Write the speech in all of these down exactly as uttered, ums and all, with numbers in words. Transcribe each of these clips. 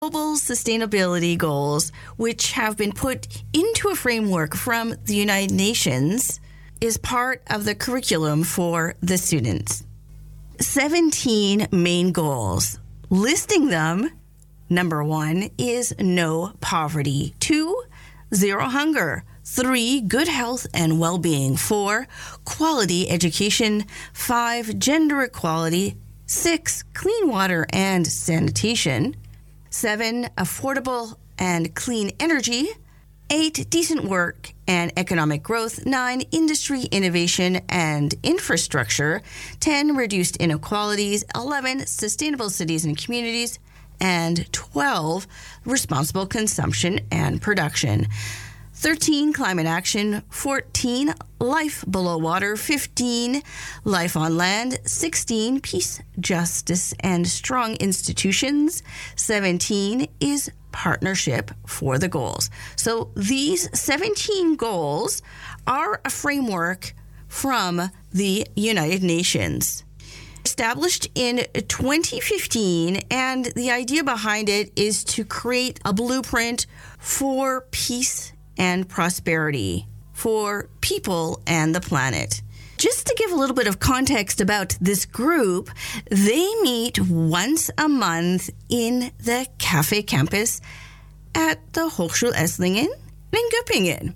Global Sustainability Goals, which have been put into a framework from the United Nations, is part of the curriculum for the students. seventeen main goals. Listing them, number one is no poverty. Two, zero hunger. Three, good health and well-being. Four, quality education. Five, gender equality. Six, clean water and sanitation. Seven, affordable and clean energy. Eight, decent work and economic growth. Nine, industry, innovation, and infrastructure. Ten, reduced inequalities. Eleven, sustainable cities and communities. And twelve, responsible consumption and production. thirteen, climate action. fourteen, life below water. fifteen, life on land. sixteen, peace, justice, and strong institutions. seventeen is partnership for the goals. So these seventeen goals are a framework from the United Nations. Established in twenty fifteen, and the idea behind it is to create a blueprint for peace and prosperity for people and the planet. Just to give a little bit of context about this group, they meet once a month in the Cafe Campus at the Hochschule Esslingen in Göppingen.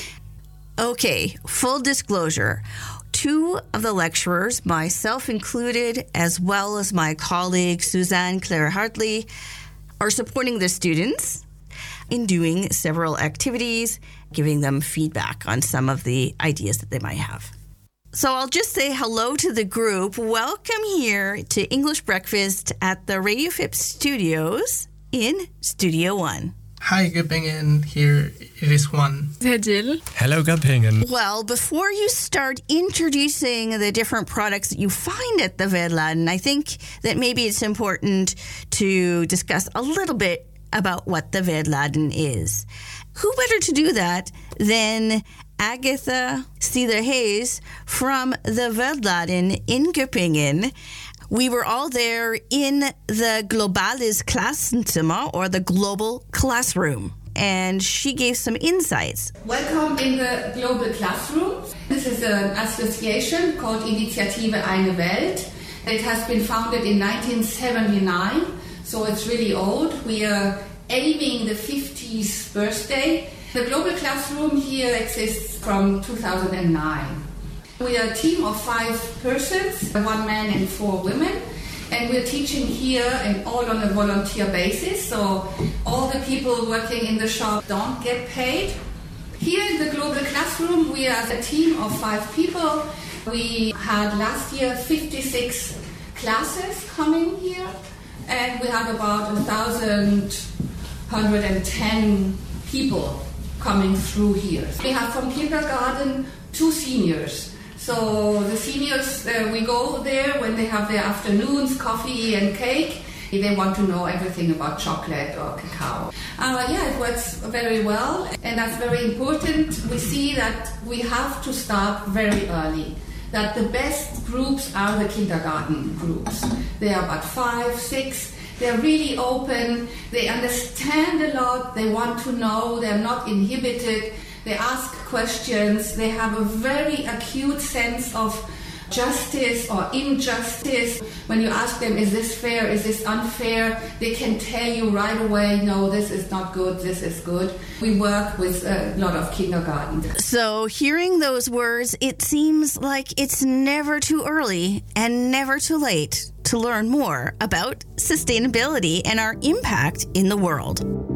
Okay, full disclosure. Two of the lecturers, myself included, as well as my colleague Suzanne Claire Hartley, are supporting the students in doing several activities, giving them feedback on some of the ideas that they might have. So I'll just say hello to the group. Welcome here to English Breakfast at the Radio F I P studios in Studio One. Hi, Göppingen. Here it is Juan. Jill. Hello, Göppingen. Well, before you start introducing the different products that you find at the Vedladen, I think that maybe it's important to discuss a little bit about what the Vedladen is. Who better to do that than Agatha Seether-Hayes from the Vedladen in Göppingen. We were all there in the Globales Klassenzimmer, or the global classroom, and she gave some insights. Welcome in the Global Classroom. This is an association called Initiative Eine Welt. It has been founded in nineteen seventy-nine, so it's really old. We are aiming the fiftieth birthday. The Global Classroom here exists from two thousand nine. We are a team of five persons, one man and four women, and we're teaching here and all on a volunteer basis, so all the people working in the shop don't get paid. Here in the Global Classroom, we are a team of five people. We had last year fifty-six classes coming here, and we have about one thousand one hundred ten people coming through here. We have from kindergarten to seniors. So the seniors, uh, we go there when they have their afternoons, coffee and cake. They want to know everything about chocolate or cacao. Uh, yeah, it works very well, and that's very important. We see that we have to start very early, that the best groups are the kindergarten groups. They are about five, six. They're really open. They understand a lot. They want to know. They're not inhibited. They ask questions. They have a very acute sense of justice or injustice. When you ask them, is this fair, is this unfair, they can tell you right away, no, this is not good, this is good. We work with a lot of kindergarten. So hearing those words, it seems like it's never too early and never too late to learn more about sustainability and our impact in the world.